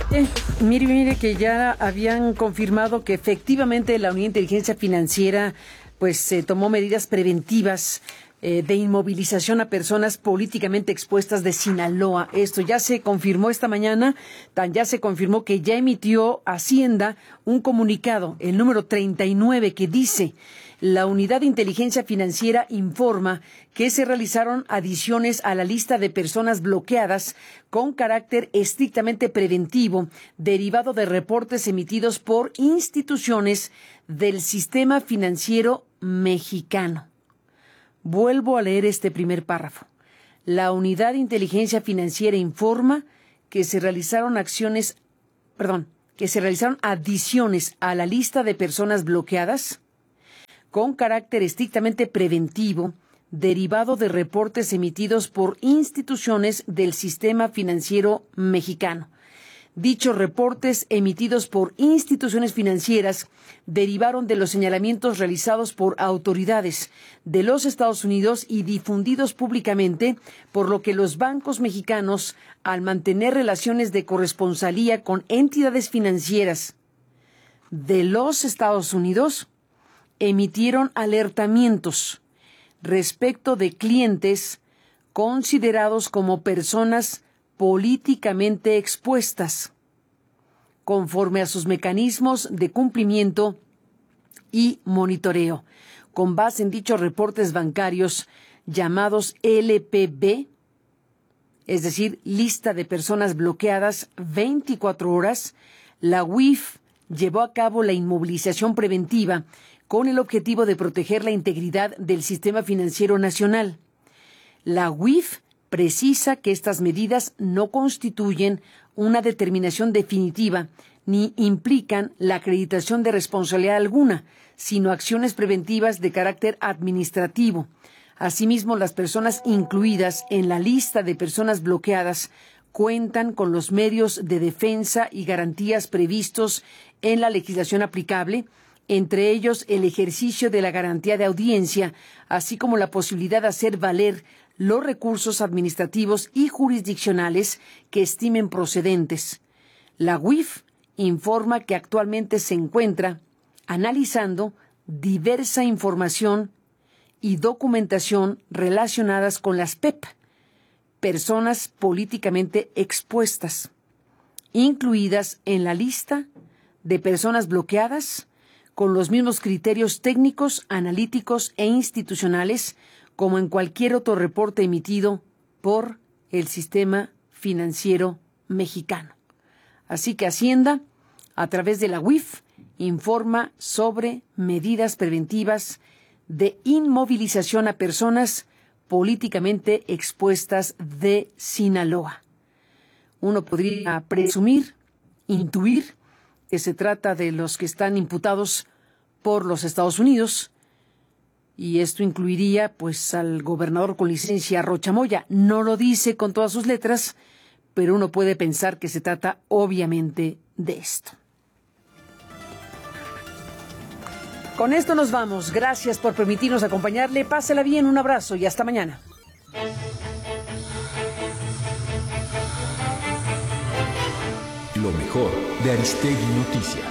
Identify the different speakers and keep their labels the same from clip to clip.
Speaker 1: Mire que ya habían confirmado que efectivamente la Unidad de Inteligencia Financiera pues tomó medidas preventivas de inmovilización a personas políticamente expuestas de Sinaloa. Esto ya se confirmó esta mañana, ya se confirmó que ya emitió Hacienda un comunicado, el número 39, que dice: la Unidad de Inteligencia Financiera informa que se realizaron adiciones a la lista de personas bloqueadas con carácter estrictamente preventivo, derivado de reportes emitidos por instituciones del sistema financiero mexicano. Vuelvo a leer este primer párrafo. La Unidad de Inteligencia Financiera informa que se realizaron adiciones a la lista de personas bloqueadas con carácter estrictamente preventivo, derivado de reportes emitidos por instituciones del sistema financiero mexicano. Dichos reportes emitidos por instituciones financieras derivaron de los señalamientos realizados por autoridades de los Estados Unidos y difundidos públicamente, por lo que los bancos mexicanos, al mantener relaciones de corresponsalía con entidades financieras de los Estados Unidos, emitieron alertamientos respecto de clientes considerados como personas políticamente expuestas, conforme a sus mecanismos de cumplimiento y monitoreo. Con base en dichos reportes bancarios llamados LPB, es decir, lista de personas bloqueadas 24 horas, la UIF llevó a cabo la inmovilización preventiva con el objetivo de proteger la integridad del sistema financiero nacional. La UIF precisa que estas medidas no constituyen una determinación definitiva ni implican la acreditación de responsabilidad alguna, sino acciones preventivas de carácter administrativo. Asimismo, las personas incluidas en la lista de personas bloqueadas cuentan con los medios de defensa y garantías previstos en la legislación aplicable, entre ellos el ejercicio de la garantía de audiencia, así como la posibilidad de hacer valer los recursos administrativos y jurisdiccionales que estimen procedentes. La UIF informa que actualmente se encuentra analizando diversa información y documentación relacionadas con las PEP, personas políticamente expuestas, incluidas en la lista de personas bloqueadas, con los mismos criterios técnicos, analíticos e institucionales como en cualquier otro reporte emitido por el sistema financiero mexicano. Así que Hacienda, a través de la UIF, informa sobre medidas preventivas de inmovilización a personas políticamente expuestas de Sinaloa. Uno podría presumir, intuir, que se trata de los que están imputados por los Estados Unidos, y esto incluiría pues al gobernador con licencia Rocha Moya. No lo dice con todas sus letras, pero uno puede pensar que se trata obviamente de esto. Con esto nos vamos. Gracias por permitirnos acompañarle. Pásela bien, un abrazo y hasta mañana.
Speaker 2: Lo mejor de Aristegui Noticias.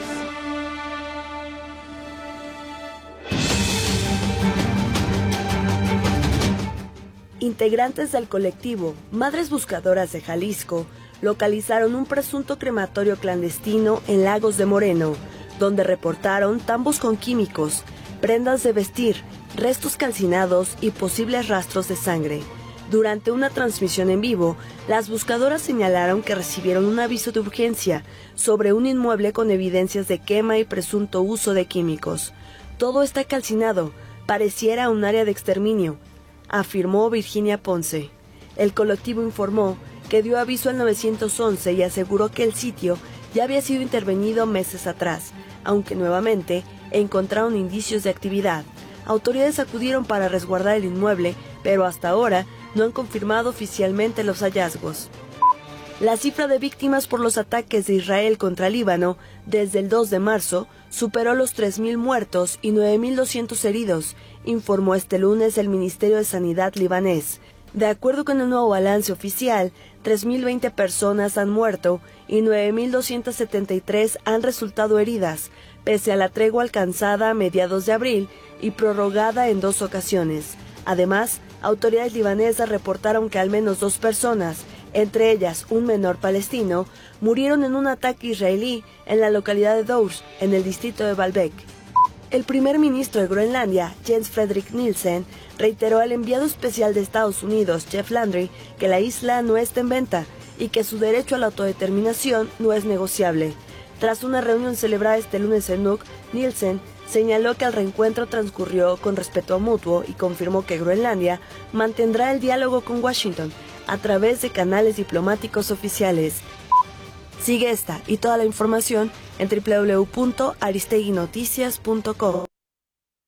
Speaker 3: Integrantes del colectivo Madres Buscadoras de Jalisco localizaron un presunto crematorio clandestino en Lagos de Moreno, donde reportaron tambos con químicos, prendas de vestir, restos calcinados y posibles rastros de sangre. Durante una transmisión en vivo, las buscadoras señalaron que recibieron un aviso de urgencia sobre un inmueble con evidencias de quema y presunto uso de químicos. Todo está calcinado, pareciera un área de exterminio, afirmó Virginia Ponce. El colectivo informó que dio aviso al 911 y aseguró que el sitio ya había sido intervenido meses atrás, aunque nuevamente encontraron indicios de actividad. Autoridades acudieron para resguardar el inmueble, pero hasta ahora no han confirmado oficialmente los hallazgos. La cifra de víctimas por los ataques de Israel contra Líbano desde el 2 de marzo superó los 3.000 muertos y 9.200 heridos, informó este lunes el Ministerio de Sanidad libanés. De acuerdo con el nuevo balance oficial, 3.020 personas han muerto y 9.273 han resultado heridas, pese a la tregua alcanzada a mediados de abril y prorrogada en 2 ocasiones. Además, autoridades libanesas reportaron que al menos 2 personas, entre ellas un menor palestino, murieron en un ataque israelí en la localidad de Dours, en el distrito de Baalbek. El primer ministro de Groenlandia, Jens Frederik Nielsen, reiteró al enviado especial de Estados Unidos, Jeff Landry, que la isla no está en venta y que su derecho a la autodeterminación no es negociable. Tras una reunión celebrada este lunes en Nuuk, Nielsen señaló que el reencuentro transcurrió con respeto mutuo y confirmó que Groenlandia mantendrá el diálogo con Washington a través de canales diplomáticos oficiales. Sigue esta y toda la información en www.aristeguinoticias.com.